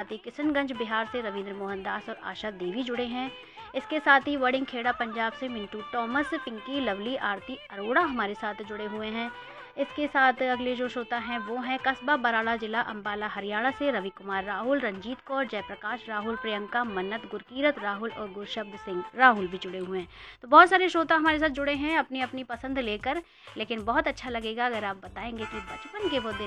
साथ ही किशनगंज बिहार से रविंद्र मोहन दास और आशा देवी जुड़े हैं। इसके साथ ही वडिंग खेड़ा पंजाब से मिंटू टॉमस, पिंकी, लवली, आरती अरोड़ा हमारे साथ जुड़े हुए हैं। इसके साथ अगले जो श्रोता हैं वो हैं कस्बा बराला, जिला अंबाला, हरियाणा से रवि कुमार राहुल, रंजीत कौर, जयप्रकाश राहुल, प्रियंका, मन्नत, गुरकीरत राहुल और गुरशब्द सिंह राहुल भी जुड़े हुए हैं। तो बहुत सारे श्रोता हमारे साथ जुड़े हैं अपनी अपनी पसंद लेकर, लेकिन बहुत अच्छा लगेगा अगर आप बताएंगे कि बचपन के वो दिन